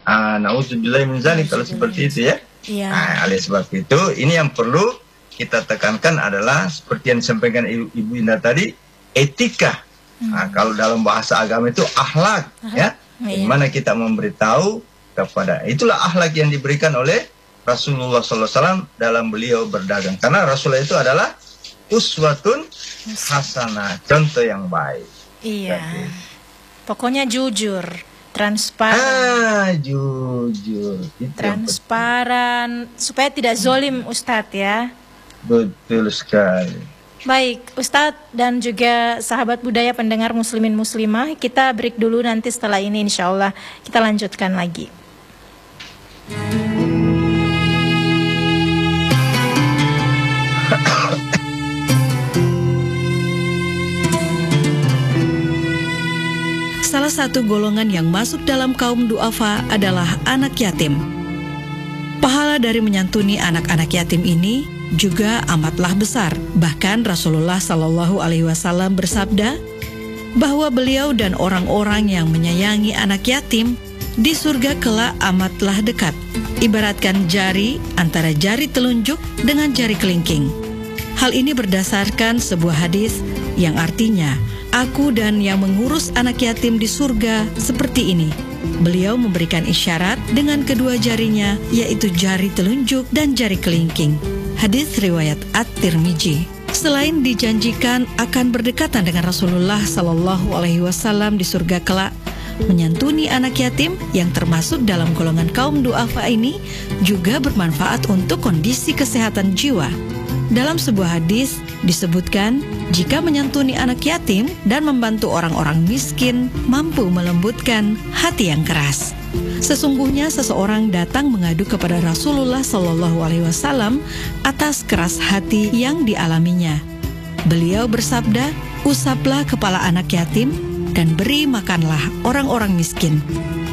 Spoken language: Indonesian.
Na'udzubillah min dzalik kalau seperti itu ya. Iya. Oleh sebab itu ini yang perlu kita tekankan adalah seperti yang disampaikan Ibu Indah tadi, etika. Kalau dalam bahasa agama itu akhlak, ya. Bagaimana kita memberitahu kepada, itulah akhlak yang diberikan oleh Rasulullah SAW dalam beliau berdagang. Karena Rasulullah itu adalah uswatun hasanah, contoh yang baik. Iya. Pokoknya jujur, transparan. Jujur. Itu transparan, supaya tidak zolim Ustadz ya. betul sekali. Baik, Ustadz dan juga sahabat budaya pendengar muslimin muslimah, kita break dulu, nanti setelah ini insya Allah kita lanjutkan lagi. Salah satu golongan yang masuk dalam kaum du'afa adalah anak yatim. Pahala dari menyantuni anak-anak yatim ini juga amatlah besar. Bahkan Rasulullah Shallallahu Alaihi Wasallam bersabda bahwa beliau dan orang-orang yang menyayangi anak yatim di surga kelak amatlah dekat. Ibaratkan jari antara jari telunjuk dengan jari kelingking. Hal ini berdasarkan sebuah hadis yang artinya, aku dan yang mengurus anak yatim di surga seperti ini. Beliau memberikan isyarat dengan kedua jarinya, yaitu jari telunjuk dan jari kelingking. Hadis riwayat At-Tirmidzi. Selain dijanjikan akan berdekatan dengan Rasulullah Sallallahu Alaihi Wasallam di surga kelak, menyantuni anak yatim yang termasuk dalam golongan kaum du'afa ini juga bermanfaat untuk kondisi kesehatan jiwa. Dalam sebuah hadis disebutkan, jika menyantuni anak yatim dan membantu orang-orang miskin mampu melembutkan hati yang keras. Sesungguhnya seseorang datang mengadu kepada Rasulullah Shallallahu Alaihi Wasallam atas keras hati yang dialaminya. Beliau bersabda, usaplah kepala anak yatim dan beri makanlah orang-orang miskin.